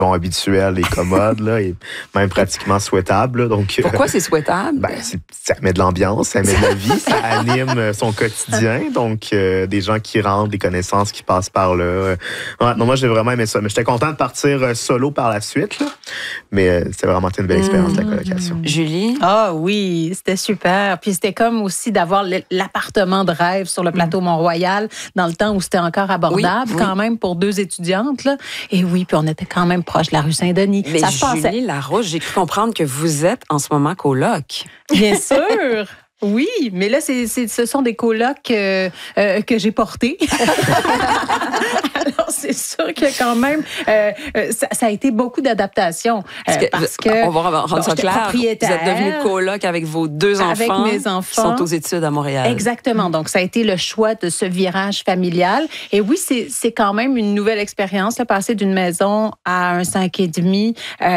habituel et commode, là, et même pratiquement souhaitable. Là. Donc, pourquoi c'est souhaitable? Ça met de l'ambiance, ça met de la vie, ça anime son quotidien. Donc, des gens qui rentrent, des connaissances qui passent par là. Non, moi, j'ai vraiment aimé ça. Mais j'étais content de partir solo par la suite. Là. Mais c'était vraiment une belle expérience, la colocation. Julie? Ah oui, c'était super. Puis c'était comme aussi d'avoir l'appartement de rêve sur le plateau Mont-Royal dans le temps où c'était encore abordable quand même pour 2 étudiantes. Là. Et oui, puis on était quand même proche de la rue Saint-Denis. Mais Julie Larouche, j'ai cru comprendre que vous êtes en ce moment coloc. Bien sûr. Oui, mais là, ce sont des colocs que j'ai portés. Alors, c'est sûr que quand même, ça a été beaucoup d'adaptation. Parce que on va rendre ça clair. Vous êtes devenu coloc avec vos 2 enfants. Avec mes enfants. Qui sont aux études à Montréal. Exactement. Donc, ça a été le choix de ce virage familial. Et oui, c'est quand même une nouvelle expérience. Là, passer d'une maison à un 5,5,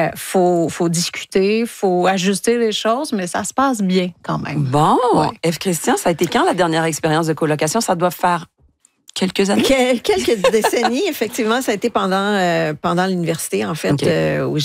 faut discuter, faut ajuster les choses, mais ça se passe bien quand même. Bon. Ève Christian, ça a été quand la dernière expérience de colocation? Ça doit faire quelques années? Quelques décennies, effectivement. Ça a été pendant l'université, en fait, où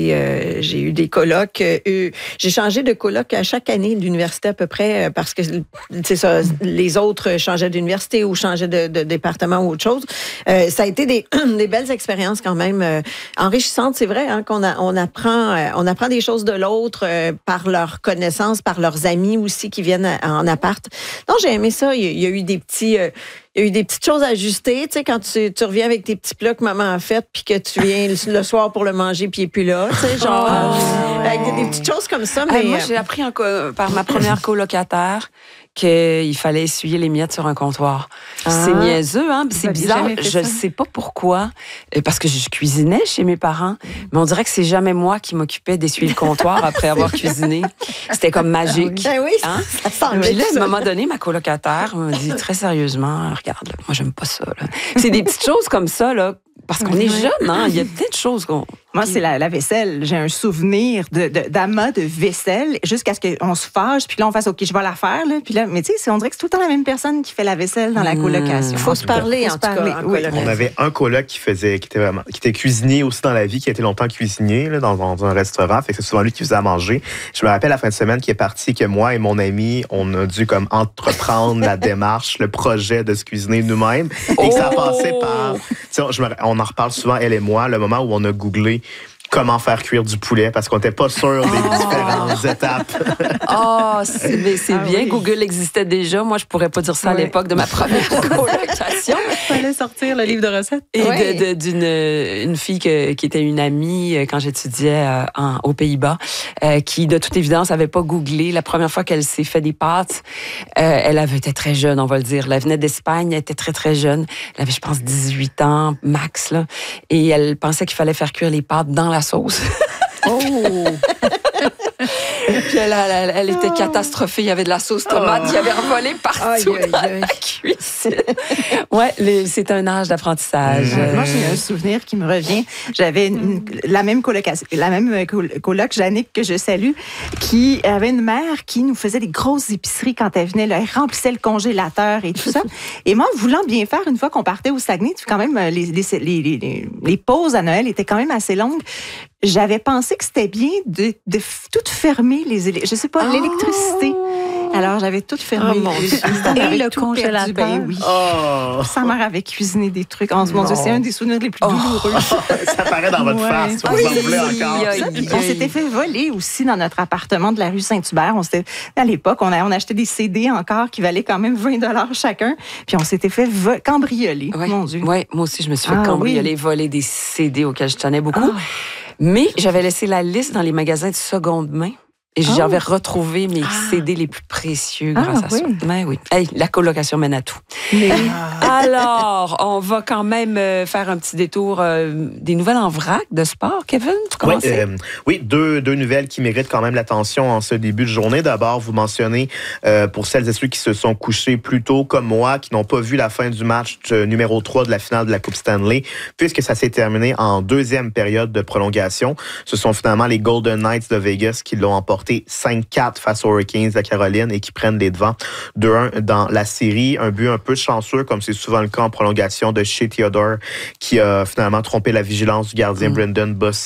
j'ai eu des colocs. J'ai changé de coloc à chaque année de l'université à peu près parce que, c'est ça, les autres changeaient d'université ou changeaient de département ou autre chose. Ça a été des belles expériences quand même enrichissantes. C'est vrai qu'on apprend des choses de l'autre par leurs connaissances, par leurs amis aussi qui viennent en appart. Non, j'ai aimé ça. Il y a eu des petits... Il y a eu des petites choses à ajuster, tu sais, quand tu reviens avec tes petits plats que maman a fait, puis que tu viens le soir pour le manger, puis il n'est plus là, tu sais, genre, des petites choses comme ça. Mais moi, j'ai appris par ma première colocataire qu'il fallait essuyer les miettes sur un comptoir. C'est niaiseux, hein? C'est bizarre. Je ne sais pas pourquoi. Parce que je cuisinais chez mes parents, mais on dirait que c'est jamais moi qui m'occupais d'essuyer le comptoir après avoir cuisiné. C'était comme magique. Ah oui, hein? Ça semble. Puis là, à un moment donné, ma colocataire me dit très sérieusement, regarde, là, moi, j'aime pas ça. Là. C'est des petites choses comme ça, là. Parce qu'on est jeune, hein? Il y a peut-être des choses qu'on... Moi, c'est la vaisselle. J'ai un souvenir d'amas de vaisselle jusqu'à ce qu'on se fâche, puis là, on fasse OK, je vais la faire. Là, puis là, mais tu sais, on dirait que c'est tout le temps la même personne qui fait la vaisselle dans la colocation. Il faut se parler, en tout cas. On avait un coloc qui était cuisinier aussi dans la vie, qui a été longtemps cuisinier là, dans un restaurant. Fait que c'est souvent lui qui faisait à manger. Je me rappelle la fin de semaine qui est parti, que moi et mon ami, on a dû comme entreprendre la démarche, le projet de se cuisiner nous-mêmes. Et que ça passait par... On en reparle souvent, elle et moi, le moment où on a googlé comment faire cuire du poulet parce qu'on n'était pas sûr des différentes étapes. C'est bien. Oui. Google existait déjà. Moi, je ne pourrais pas dire ça à l'époque de ma première colocation. Il fallait sortir le livre de recettes. Et d'une fille qui était une amie quand j'étudiais aux Pays-Bas, qui, de toute évidence, n'avait pas googlé. La première fois qu'elle s'est fait des pâtes, elle avait été très jeune, on va le dire. Elle venait d'Espagne, elle était très, très jeune. Elle avait, je pense, 18 ans max. Là, et elle pensait qu'il fallait faire cuire les pâtes dans la sauce. Puis elle était catastrophée. Il y avait de la sauce tomate qui avait envolé partout dans la cuisine. C'est un âge d'apprentissage. Moi, j'ai un souvenir qui me revient. J'avais la même coloc, Jannick, que je salue, qui avait une mère qui nous faisait des grosses épiceries quand elle venait. Là, elle remplissait le congélateur et tout ça. Et moi, voulant bien faire, une fois qu'on partait au Saguenay, quand même, les pauses à Noël étaient quand même assez longues. J'avais pensé que c'était bien de tout fermer je sais pas, l'électricité. Alors, j'avais tout fermé. Et le congélateur. Oui. Sa mère avait cuisiné des trucs. Mon Dieu, c'est un des souvenirs les plus douloureux. Ça paraît dans votre face. Vous en voulez encore. On s'était fait voler aussi dans notre appartement de la rue Saint-Hubert. À l'époque, on achetait des CD encore qui valaient quand même 20 $ chacun. Puis on s'était fait cambrioler. Mon Dieu. Oui, moi aussi, je me suis fait cambrioler, voler des CD auxquels je tenais beaucoup. Mais j'avais laissé la liste dans les magasins de seconde main. Et j'avais retrouvé mes CD les plus précieux grâce à ça. Mais oui. Hey, la colocation mène à tout. Alors, on va quand même faire un petit détour des nouvelles en vrac de sport. Kevin, tu commences? Oui, deux nouvelles qui méritent quand même l'attention en ce début de journée. D'abord, vous mentionnez, pour celles et ceux qui se sont couchés plus tôt, comme moi, qui n'ont pas vu la fin du match numéro 3 de la finale de la Coupe Stanley, puisque ça s'est terminé en deuxième période de prolongation. Ce sont finalement les Golden Knights de Vegas qui l'ont emporté 5-4 face aux Hurricanes de Caroline et qui prennent les devants 2-1 dans la série. Un but un peu chanceux, comme c'est souvent le cas en prolongation de Shea Theodore, qui a finalement trompé la vigilance du gardien Brendan Bossé